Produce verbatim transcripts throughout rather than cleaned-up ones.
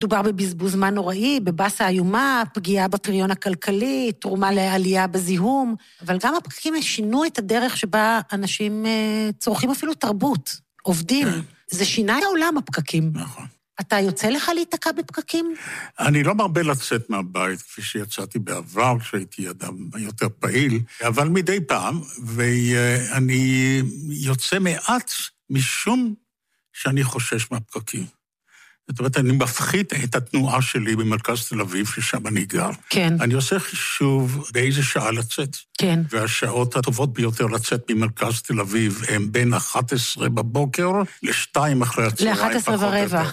דובר בבזבוז זמן נוראי, בבאסה איומה, פגיעה בפריון הכלכלי, תרומה לעלייה בזיהום, אבל גם הפקקים שינו את הדרך שבה אנשים צורכים אפילו תרבות, עובדים. זה שינה העולם הפקקים. נכון. אתה יוצא לך להיתקע בפקקים? אני לא מרבה לצאת מהבית, כפי שיצאתי בעבר, כשהייתי אדם יותר פעיל, אבל מדי פעם, ואני יוצא מעט משום שאני חושש מהפקקים. זאת אומרת, אני מפחית את התנועה שלי במרכז תל אביב, ששם אני גר. כן. אני עושה חישוב באיזה שעה לצאת. כן. והשעות הטובות ביותר לצאת ממרכז תל אביב הם בין אחת עשרה בבוקר לשתיים אחרי הצהריים. ל-אחת עשרה ורבע.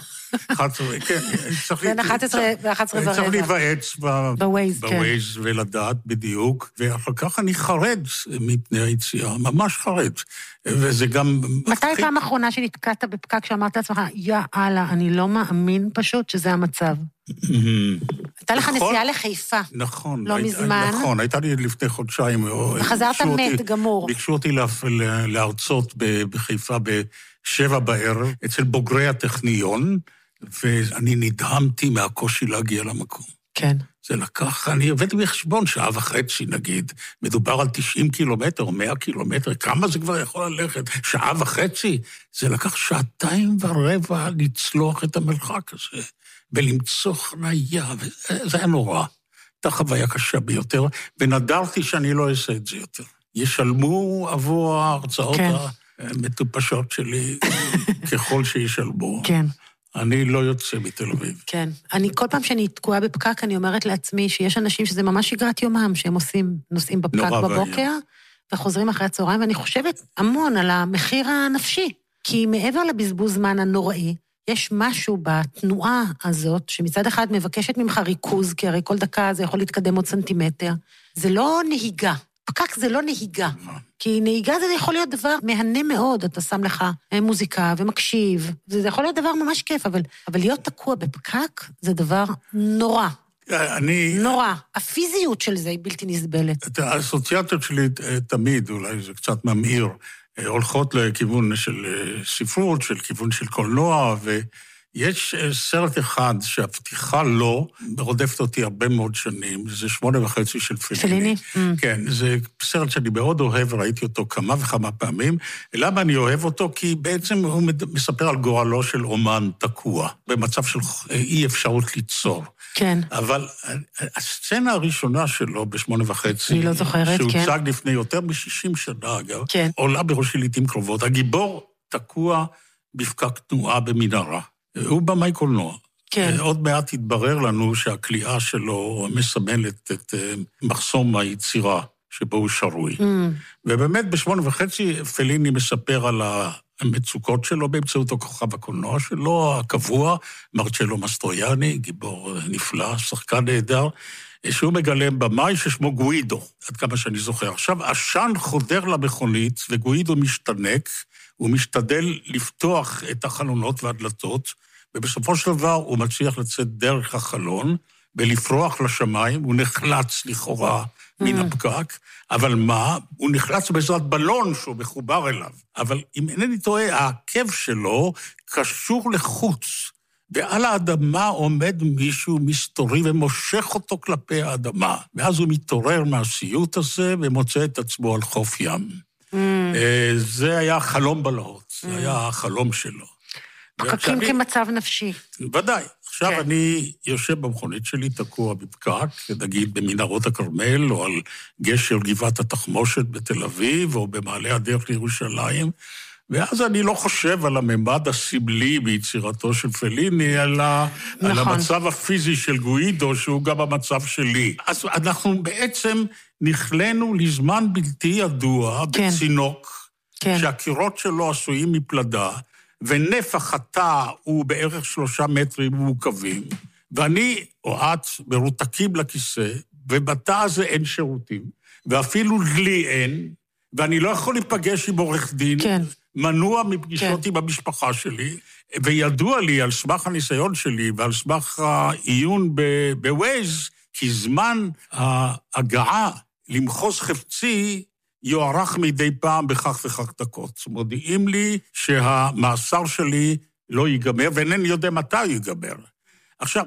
כן, צריך בין אחת עשרה ו-אחת עשרה ורבע. צריך להיוועץ בווייז, כן. בווייז ולדעת בדיוק, ואחר כך אני חרד מפני היציאה, ממש חרד. וזה גם... מתי פעם האחרונה שנתקעת בפקק שאמרת לעצמך, יא אללה, אני לא מאמין פשוט שזה המצב. הייתה לך נסיעה לחיפה. נכון. לא מזמן. נכון, הייתה לי לפני חודשיים. וחזרת מת גמור. ביקשו אותי להרצות בחיפה בשבע בערב, אצל בוגרי הטכניון, ואני נדהמתי מהקושי להגיע למקום. כן. זה לקח, אני עובד בחשבון שעה וחצי, נגיד, מדובר על תשעים קילומטר או מאה קילומטר, כמה זה כבר יכול ללכת? שעה וחצי? זה לקח שעתיים ורבע לצלוח את המרחק הזה, ולמצוא חניה, וזה היה נורא. הייתה חוויה קשה ביותר, ונדרתי שאני לא אעשה את זה יותר. ישלמו עבור ההרצאות כן. המטופשות שלי, ככל שישלמו. כן. אני לא יוצא מתל אביב. כן. אני, כל פעם שאני תקועה בפקק, אני אומרת לעצמי שיש אנשים שזה ממש שגרת יומם, שהם עושים, נוסעים בפקק בבוקר, וחוזרים אחרי הצהריים, ואני חושבת המון על המחיר הנפשי. כי מעבר לבזבוז זמן הנוראי, יש משהו בתנועה הזאת, שמצד אחד מבקשת ממך ריכוז, כי הרי כל דקה זה יכול להתקדם עוד סנטימטר. זה לא נהיגה. פקק זה לא נהיגה. כי נהיגה זה יכול להיות דבר מהנה מאוד, אתה שם לך מוזיקה ומקשיב, זה יכול להיות דבר ממש כיף, אבל, אבל להיות תקוע בפקק זה דבר נורא. אני... נורא. הפיזיות של זה היא בלתי נסבלת. האסוציאציות שלי תמיד, אולי זה קצת ממאיר, הולכות לכיוון של ספרות, של כיוון של קולנוע, ויש סרט אחד שהפתיחה לא, רודפת אותי הרבה מאוד שנים, זה שמונה וחצי של פליני. פליני? כן, זה סרט שאני מאוד אוהב, ראיתי אותו כמה וכמה פעמים. למה אני אוהב אותו? כי בעצם הוא מספר על גורלו של אומן תקוע, במצב של אי אפשרות ליצור. כן. אבל הסצנה הראשונה שלו בשמונה וחצי, אני לא זוכרת, כן. שהוצג לפני יותר מ-שישים שנה, אגב, כן. עולה בראשי לעתים קרובות. הגיבור תקוע בפקק תנועה במנהרה. הוא במאי קולנוע. כן. עוד מעט התברר לנו שהקליעה שלו מסמלת את מחסום היצירה שבו הוא שרוי. Mm. ובאמת בשמונה וחצי פליני מספר על המצוקות שלו באמצעות הכוכב הקולנוע שלו, הקבוע, מרצ'לו מסטרויאני, גיבור נפלא, שחקן נהדר, שהוא מגלם במאי ששמו גואידו, עד כמה שאני זוכר. עכשיו, עשן חודר למכונית, וגואידו משתנק, הוא משתדל לפתוח את החלונות והדלתות, ובסופו של דבר הוא מצליח לצאת דרך החלון, ולפרוח לשמיים, הוא נחלץ לכאורה מן הפקק, אבל מה? הוא נחלץ בעזרת בלון שהוא מחובר אליו. אבל אם אינני טועה, העקב שלו קשור לחוץ, ועל האדמה עומד מישהו מסתורי ומושך אותו כלפי האדמה. ואז הוא מתעורר מהסיוט הזה ומוצא את עצמו על חוף ים. Mm. זה היה חלום בלהות, זה mm. היה החלום שלו. פקקים כמצב נפשי. ודאי. עכשיו כן. אני יושב במכונית שלי, תקוע בפקק, נגיד במנהרות הכרמל, או על גשר גבעת התחמושת בתל אביב, או במעלה הדרך לירושלים, ואז אני לא חושב על הממד הסמלי ביצירתו של פליני, אלא נכון. על המצב הפיזי של גואידו, שהוא גם המצב שלי. אז אנחנו בעצם נכלנו לזמן בלתי ידוע, כן. בצינוק, כן. שהקירות שלו עשויים מפלדה, ונפח התא הוא בערך שלושה מטרים מורכבים, ואני או את מרותקים לכיסא, ובתא הזה אין שירותים, ואפילו לי אין, ואני לא יכול להיפגש עם עורך דין, כן. מנוע מפגישות כן. עם המשפחה שלי, וידוע לי על סמך הניסיון שלי, ועל סמך העיון בווייז, כי זמן ההגעה למחוז חפצי, יוערך מדי פעם בכך וכך דקות. מודיעים לי שהמאסר שלי לא ייגמר, ואינני יודע מתי ייגמר.